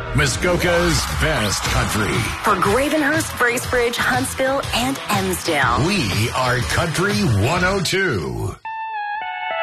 Muskoka's best country. For Gravenhurst, Bracebridge, Huntsville, and Emsdale. We are Country 102.